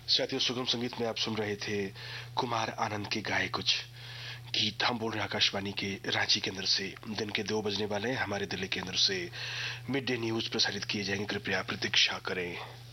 साथियों, सुगम संगीत में आप सुन रहे थे कुमार आनंद के गाए कुछ गीत। हम बोल रहे हैं आकाशवाणी के रांची केंद्र से। दिन के 2 बजने वाले हैं। हमारे दिल्ली केंद्र से मिड डे न्यूज प्रसारित किए जाएंगे, कृपया प्रतीक्षा करें।